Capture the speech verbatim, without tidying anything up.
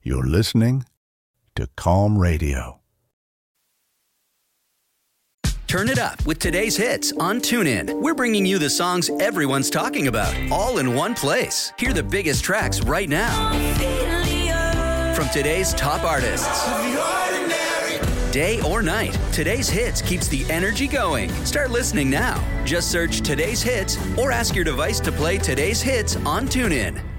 You're listening to Calm Radio. Turn it up with today's hits on TuneIn. We're bringing you the songs everyone's talking about, all in one place. Hear the biggest tracks right now from today's top artists. Day or night, today's hits keeps the energy going. Start listening now. Just search today's hits or ask your device to play today's hits on TuneIn.